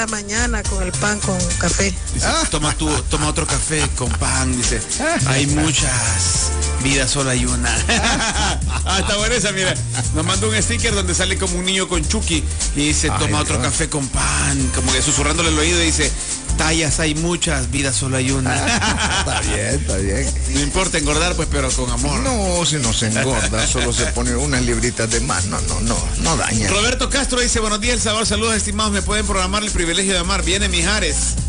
la mañana con el pan con café. Dice, toma otro café con pan, dice. Hay muchas vidas, solo hay una. Está buena esa, mira. Nos manda un sticker donde sale como un niño con Chucky y dice, toma otro café con pan, como que susurrándole el oído y dice, tallas hay muchas, vidas solo hay una. Está bien. No importa engordar, pues, pero con amor. No, si no se engorda, solo se pone unas libritas de más. No daña. Roberto Castro dice, buenos días, El Salvador, saludos estimados, me pueden programar el privilegio de amar. Viene Mijares.